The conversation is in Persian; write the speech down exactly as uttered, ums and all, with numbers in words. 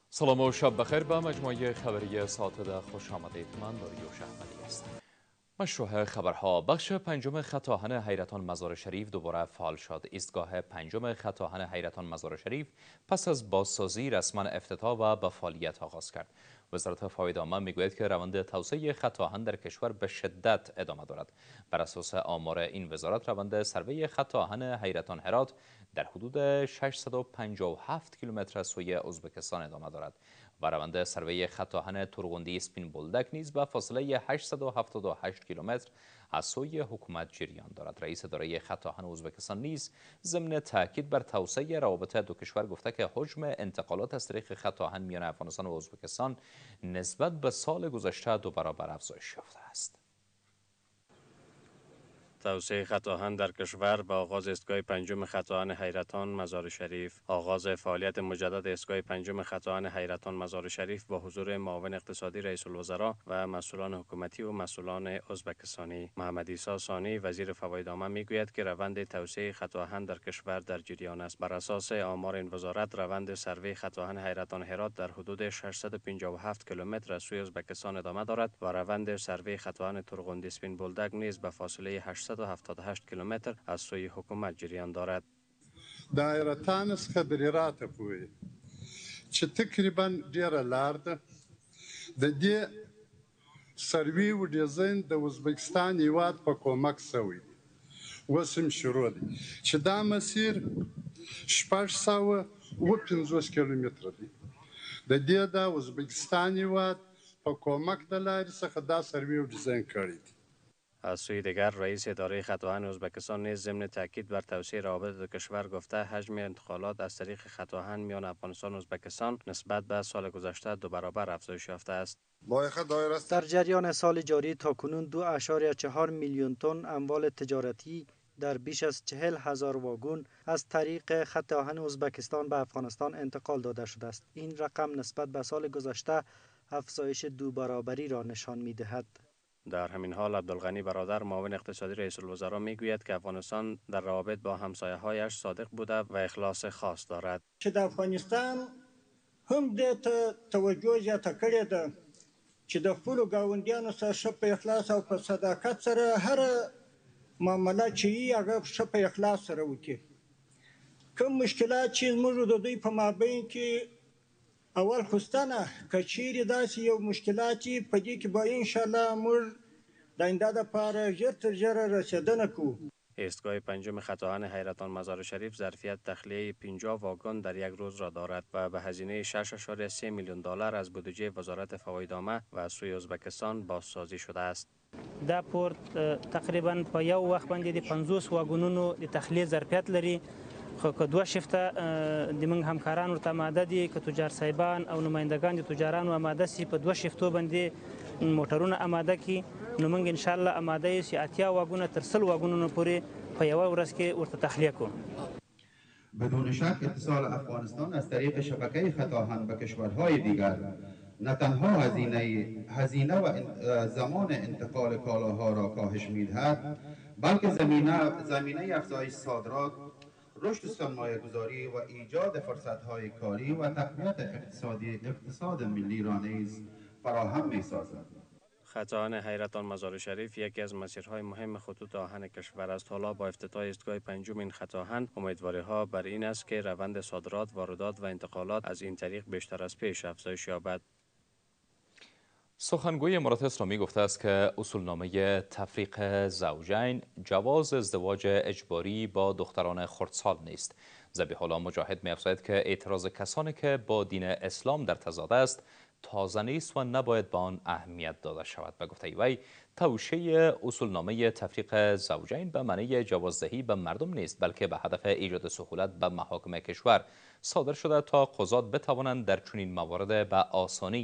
سلام و شب بخیر. به مجموعه خبری ساعت ده خوش آمدید. من داریوش احمدی هستم. مشروع خبرها. بخش پنجم خط آهن حیرتان مزار شریف دوباره فعال شد. ایستگاه پنجم خط آهن حیرتان مزار شریف پس از بازسازی رسما افتتاح و به فعالیت آغاز کرد. وزارت فواید عامه میگوید که روند توسعه خط آهن در کشور به شدت ادامه دارد. بر اساس آمار این وزارت روند سروی خط آهن حیرتان هرات در حدود ششصد و پنجاه و هفت کیلومتر از سوی ازبکستان ادامه دارد و روند سروی خط آهن تورغندی سپین بولدک نیز به فاصله هشتصد و هفتاد و هشت کیلومتر از سوی حکومت جریان دارد. رئیس اداره خط آهن ازبکستان نیز ضمن تاکید بر توسعه روابط دو کشور گفته که حجم انتقالات از طریق خط آهن میان افغانستان و ازبکستان نسبت به سال گذشته دو برابر افزایش یافته است. توسعه خط آهن در کشور با آغاز ایستگاه پنجم خط آهن حیرتان مزار شریف. آغاز فعالیت مجدد ایستگاه پنجم خط آهن حیرتان مزار شریف با حضور معاون اقتصادی رئیس الوزراء و مسئولان حکومتی و مسئولان ازبکستانی. محمد عیسی ثانی وزیر فواید عامه میگوید که روند توسعه خط آهن در کشور در جریان است. بر اساس آمار این وزارت روند سروی خط آهن حیرتان هرات در حدود ششصد و پنجاه و هفت کیلومتر از سوی ازبکستان ادامه دارد و روند سروی خط آهن تورغندی سپین بولدک نیز به فاصله هشتصد و هفتاد و هشت کیلومتر از سوی حکومت جریان دارد. دایرتان څخه بریراته پورې چې تقریبا ډیره لار ده د دې سروي و ډیزاین د ازبکستان هیواد په کومک شوی دی. اوس هم شروع دی چې دا مسیر شپږ سوه اوه پنځوس کیلومتره دی. د دې د ازبکستان هیواد په کومک د لارې څخه دا سروي و ډیزاین کړی دی. از سوی دیگر رئیس اداره خط آهن ازبکستان نیز ضمن تاکید بر توسعه روابط دو کشور گفته حجم انتقالات از طریق خط آهن میان افغانستان و ازبکستان نسبت به سال گذشته دو برابر افزایش یافته است. در جریان سال جاری تاکنون دو اشاریه چهار میلیون تن اموال تجارتی در بیش از چهل هزار واگن از طریق خط آهن ازبکستان به افغانستان انتقال داده شده است. این رقم نسبت به سال گذشته افزایش دو برابری را نشان می‌دهد. در همین حال عبدالغنی برادر معاون اقتصادی رئیس الوزراء میگوید که افغانستان در روابط با همسایه‌هایش صادق بوده و اخلاص خاص دارد. چې د افغانستان هم دې ته توجه زیاته کړې ده چې د خپلو ګاونډیانو سره ښه په اخلاص او په صداقت سره هره معامله چې وي هغه ښه په اخلاص سره وکړي. کوم مشکلات چې زموږ د دوی په مابین کې اول خستانه که چیرې داسې یو مشکلات وي په دې کې به انشاءالله موږ د آینده دپاره ژر تر ژره رسیدنه کوو. ایستگاه پنجم خط آهن حیرتان مزار شریف ظرفیت تخلیه پنجاه واگن در یک روز را دارد و به هزینه شش و سه میلیون دلار از بودجه وزارت فواید عامه و از سوی ازبکستان بازسازی شده است. دا پورت تقریبا په یو وخت باندې د پنځوس واګونونو د تخلیه ظرفیت لري. خو که دوه شفته د موږ همکاران ورته آماده دي که تجار صاحبان او نمایندگان د تجارانو آماده سي په دوه شفتو باندې موټرونه آماده کړي نو موږ انشاءالله آماده یو چې اتیا واګونه تر سل واګونو پورې په یوه ورځ کې ورته تخلیه کوو. بدون شک اتصال افغانستان از طریق شبکه خط آهن به کشورهای دیگر نه تنها هزینه هزینه و زمان انتقال کالاها را کاهش می‌دهد بلکه زمینه زمینه افزایش صادرات، رشد سرمایه گذاری و ایجاد فرصت‌های کاری و تقویت اقتصادی اقتصاد ملی را نیز فراهم می‌سازد. خط آهن حیرتان مزار شریف یکی از مسیرهای مهم خطوط آهن کشور است. حالا با افتتاح ایستگاه پنجم این خط آهن امیدواری‌ها بر این است که روند صادرات، واردات و انتقالات از این طریق بیشتر از پیش افزایش یابد. سخنگوی امارات اسلامی گفته است که اصولنامه تفریق زوجین جواز ازدواج اجباری با دختران خردسال نیست. ذبیح الله مجاهد می‌افزاید که اعتراض کسانی که با دین اسلام در تضاد است تازه نیست و نباید به آن اهمیت داده شود. به گفته وی توشیح اصولنامه تفریق زوجین به معنی جوازدهی به مردم نیست بلکه به هدف ایجاد سهولت به محاکم کشور صادر شده تا قضات بتوانند در چنین موارد به آسانی